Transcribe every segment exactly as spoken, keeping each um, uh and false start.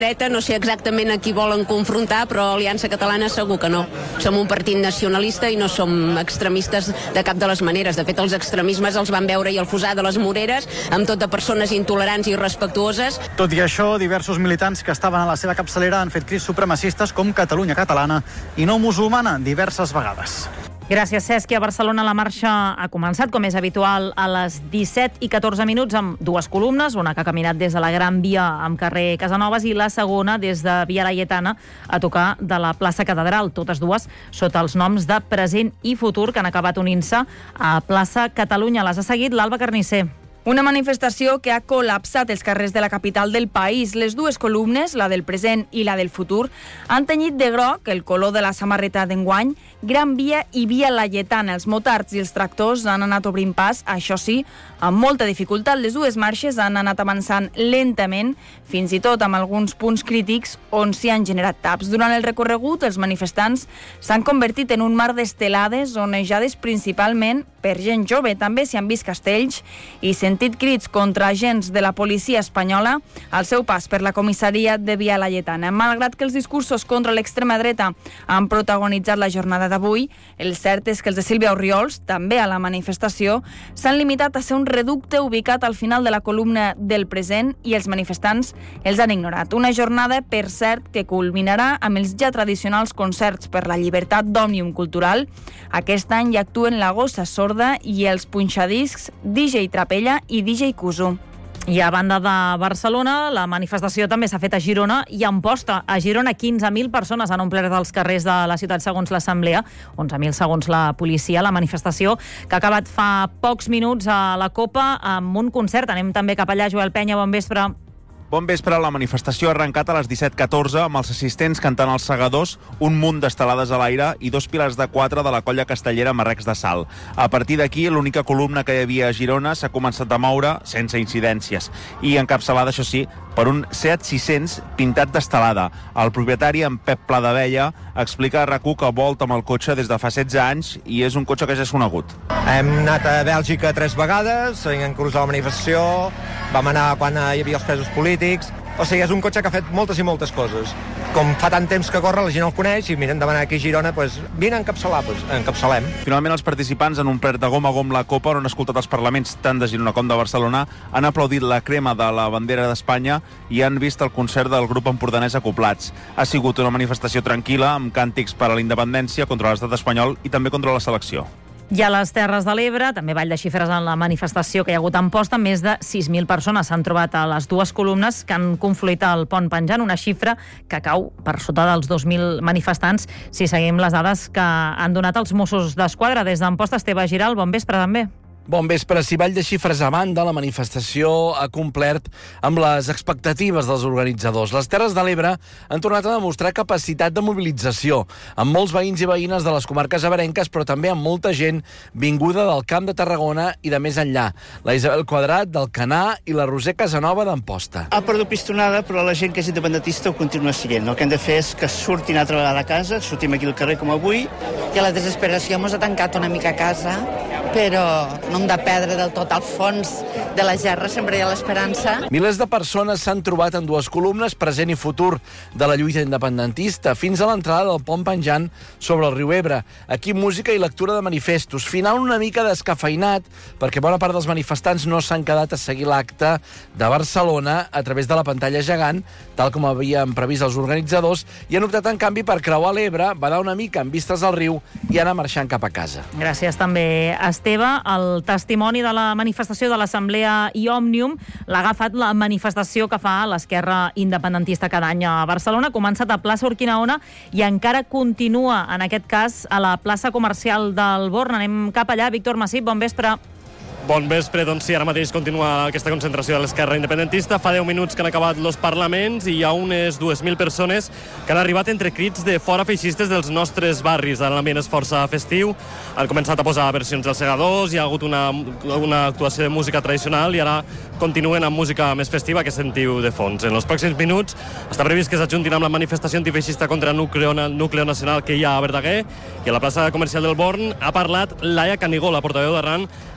No sé exactament a qui volen confrontar, però Aliança Catalana segur que no. Som un partit nacionalista i no som extremistes de cap de les maneres. De fet, els extremismes els van veure i el fusar de les Moreres, amb tot de persones intolerants i irrespectuoses. Tot i això, diversos militants que estaven a la seva capçalera han fet crits supremacistes com Catalunya Catalana i no musulmana diverses vegades. Gràcies, Cesc. A Barcelona la marxa ha començat, com és habitual, a les disset i catorze minuts amb dues columnes, una que ha caminat des de la Gran Via amb carrer Casanovas i la segona des de Via Laietana a tocar de la plaça Catedral, totes dues sota els noms de Present i Futur, que han acabat unint-se a plaça Catalunya. Les ha seguit l'Alba Carnisser. Una manifestació que ha col·lapsat els carrers de la capital del país. Les dues columnes, la del present i la del futur, han tenyit de groc el color de la samarreta d'enguany, Gran Via i Via Laietana. Els motards i els tractors han anat obrint pas, això sí, amb molta dificultat. Les dues marxes han anat avançant lentament, fins i tot amb alguns punts crítics on s'hi han generat taps. Durant el recorregut, els manifestants s'han convertit en un mar d'estelades onejades principalment per gent jove. També s'hi han vist castells i sentit crits contra agents de la policia espanyola al seu pas per la comissaria de Via Laietana. Malgrat que els discursos contra l'extrema dreta han protagonitzat la jornada d'avui, el cert és que els de Sílvia Orriols, també a la manifestació, s'han limitat a ser un reducte ubicat al final de la columna del present i els manifestants els han ignorat. Una jornada, per cert, que culminarà amb els ja tradicionals concerts per la llibertat d'Òmnium Cultural. Aquest any hi actuen la Gossa Sorda i els punxadiscs D J Trapella i D J Cuso. I a banda de Barcelona, la manifestació també s'ha fet a Girona i a Amposta. A Girona, quinze mil persones han omplert els carrers de la ciutat segons l'Assemblea, onze mil segons la policia. La manifestació que ha acabat fa pocs minuts a la Copa amb un concert. Anem també cap allà. Joel Penya, bon vespre. Bon vespre. La manifestació ha arrencat a les disset catorze amb els assistents cantant els segadors, un munt d'estelades a l'aire i dos pilars de quatre de la colla castellera Marrecs de Sal. A partir d'aquí, l'única columna que hi havia a Girona s'ha començat a moure sense incidències i encapçalada, això sí, per un Seat sis cents pintat d'estelada. El propietari, en Pep Pla d'Abella, explica a RAC u que volta amb el cotxe des de fa setze anys i és un cotxe que ja és conegut. Hem anat a Bèlgica tres vegades, en curs de la manifestació, vam anar quan hi havia els presos polítics. O sigui, és un cotxe que ha fet moltes i moltes coses. Com fa tant temps que corre, la gent el coneix i miren demanar aquí a Girona, doncs vine a encapçalar, doncs encapçalem. Finalment, els participants han omplert de gom a gom la Copa, on han escoltat els parlaments tant de Girona com de Barcelona, han aplaudit la crema de la bandera d'Espanya i han vist el concert del grup empordanès Acoplats. Ha sigut una manifestació tranquil·la, amb càntics per a la independència, contra l'estat espanyol i també contra la selecció. I a les Terres de l'Ebre, també ball de xifres en la manifestació que hi ha hagut a Amposta, més de sis mil persones s'han trobat a les dues columnes que han confluït al pont penjant, una xifra que cau per sota dels dos mil manifestants si seguim les dades que han donat els Mossos d'Esquadra. Des d'Amposta, Esteve Giral, bon vespre també. Bon vespre. Si ball de xifres a banda, la manifestació ha complert amb les expectatives dels organitzadors. Les Terres de l'Ebre han tornat a demostrar capacitat de mobilització, amb molts veïns i veïnes de les comarques aberenques, però també amb molta gent vinguda del Camp de Tarragona i de més enllà. La Isabel Quadrat, del Canà, i la Roser Casanova, d'Amposta. Ha perdut pistonada, però la gent que és independentista ho continua siguent. El que hem de fer és que surtin altra vegada a casa, sortim aquí al carrer com avui. I la desesperació ens ha tancat una mica a casa, però no hem de perdre del tot el fons de la gerra, sempre hi ha l'esperança. Milers de persones s'han trobat en dues columnes, present i futur, de la lluita independentista, fins a l'entrada del pont penjant sobre el riu Ebre. Aquí música i lectura de manifestos. Final una mica descafeinat, perquè bona part dels manifestants no s'han quedat a seguir l'acte de Barcelona a través de la pantalla gegant, tal com havien previst els organitzadors, i han optat, en canvi, per creuar l'Ebre, badar una mica amb vistes al riu i anar marxant cap a casa. Gràcies també, Esteve. El testimoni de la manifestació de l'Assemblea i Òmnium l'ha agafat la manifestació que fa l'esquerra independentista cada any a Barcelona. Ha començat a plaça Urquinaona i encara continua, en aquest cas, a la plaça comercial del Born. Anem cap allà. Víctor Massip, bon vespre. Bon vespre, doncs sí, ara mateix continua aquesta concentració de l'esquerra independentista. Fa deu minuts que han acabat els parlaments i hi ha unes dues mil persones que han arribat entre crits de fora feixistes dels nostres barris. Ara l'ambient és força festiu, han començat a posar versions dels segadors, hi ha hagut una, una actuació de música tradicional i ara continuen amb música més festiva que sentiu de fons. En els pròxims minuts està previst que s'ajuntin amb la manifestació antifeixista contra el nucleo, nucleo nacional que hi ha a Verdaguer, i a la plaça comercial del Born ha parlat Laia Canigó, la portaveu d'Arran,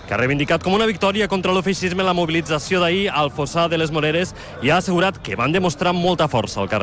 que ha reivindicat com una victòria contra el feixisme la mobilització d'ahir al fossar de les Moreres i ha assegurat que van demostrar molta força al carrer.